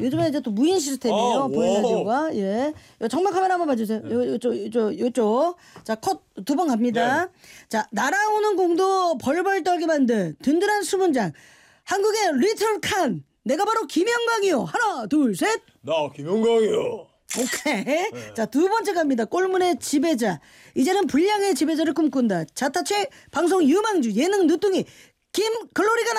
요즘에 이제 또 무인 시스템이에요. 보이는 라디오가. 예. 정면 카메라 한번 봐주세요. 요쪽. 자, 컷 두 번 갑니다. 자, 날아오는 공도 벌벌 떨게 만든 든든한 수문장. 한국의 리틀 칸. 내가 바로 김영광이요. 하나, 둘, 셋. 나 김영광이요. 오케이. 자, 두 번째 갑니다. 꼴문의 지배자. 이제는 불량의 지배자를 꿈꾼다. 자타체 방송 유망주 예능 누뚱이 김글로리가